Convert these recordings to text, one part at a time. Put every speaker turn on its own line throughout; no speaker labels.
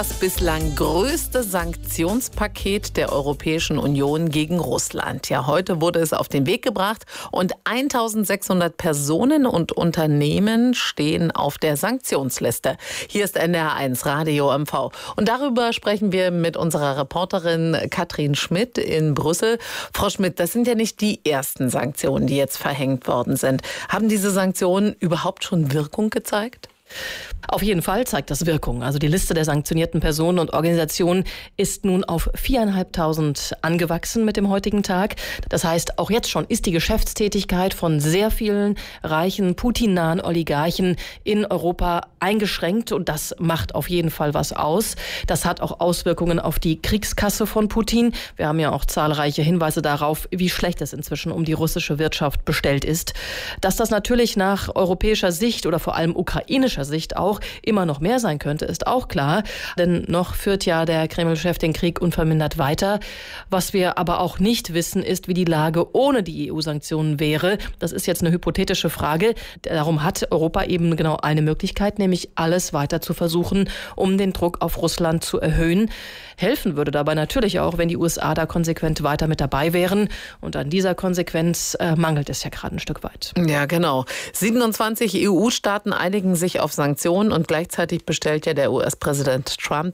Das bislang größte Sanktionspaket der Europäischen Union gegen Russland. Ja, heute wurde es auf den Weg gebracht und 1600 Personen und Unternehmen stehen auf der Sanktionsliste. Hier ist NDR1 Radio MV. Und darüber sprechen wir mit unserer Reporterin Katrin Schmidt in Brüssel. Frau Schmidt, das sind ja nicht die ersten Sanktionen, die jetzt verhängt worden sind. Haben diese Sanktionen überhaupt schon Wirkung gezeigt?
Auf jeden Fall zeigt das Wirkung. Also die Liste der sanktionierten Personen und Organisationen ist nun auf 4.500 angewachsen mit dem heutigen Tag. Das heißt, auch jetzt schon ist die Geschäftstätigkeit von sehr vielen reichen, Putin-nahen Oligarchen in Europa eingeschränkt. Und das macht auf jeden Fall was aus. Das hat auch Auswirkungen auf die Kriegskasse von Putin. Wir haben ja auch zahlreiche Hinweise darauf, wie schlecht es inzwischen um die russische Wirtschaft bestellt ist. Dass das natürlich nach europäischer Sicht oder vor allem ukrainischer Sicht auch immer noch mehr sein könnte, ist auch klar. Denn noch führt ja der Kreml-Chef den Krieg unvermindert weiter. Was wir aber auch nicht wissen, ist, wie die Lage ohne die EU-Sanktionen wäre. Das ist jetzt eine hypothetische Frage. Darum hat Europa eben genau eine Möglichkeit, nämlich alles weiter zu versuchen, um den Druck auf Russland zu erhöhen. Helfen würde dabei natürlich auch, wenn die USA da konsequent weiter mit dabei wären. Und an dieser Konsequenz mangelt es ja gerade ein Stück weit.
Ja, genau. 27 EU-Staaten einigen sich auf Sanktionen und gleichzeitig bestellt ja der US-Präsident Trump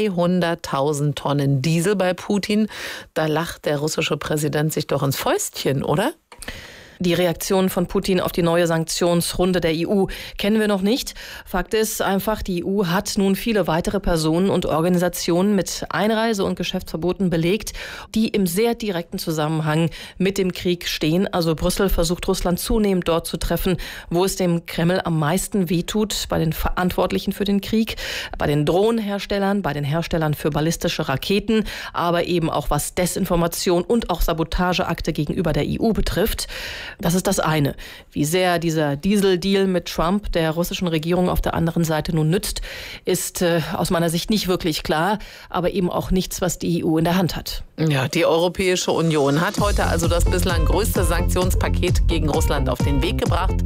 300.000 Tonnen Diesel bei Putin. Da lacht der russische Präsident sich doch ins Fäustchen, oder?
Die Reaktion von Putin auf die neue Sanktionsrunde der EU kennen wir noch nicht. Fakt ist einfach, die EU hat nun viele weitere Personen und Organisationen mit Einreise- und Geschäftsverboten belegt, die im sehr direkten Zusammenhang mit dem Krieg stehen. Also Brüssel versucht Russland zunehmend dort zu treffen, wo es dem Kreml am meisten wehtut, bei den Verantwortlichen für den Krieg, bei den Drohnenherstellern, bei den Herstellern für ballistische Raketen, aber eben auch was Desinformation und auch Sabotageakte gegenüber der EU betrifft. Das ist das eine. Wie sehr dieser Diesel-Deal mit Trump der russischen Regierung auf der anderen Seite nun nützt, ist aus meiner Sicht nicht wirklich klar, aber eben auch nichts, was die EU in der Hand hat.
Ja, die Europäische Union hat heute also das bislang größte Sanktionspaket gegen Russland auf den Weg gebracht.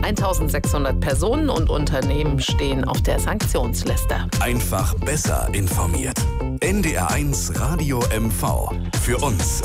1600 Personen und Unternehmen stehen auf der Sanktionsliste.
Einfach besser informiert. NDR1 Radio MV. Für uns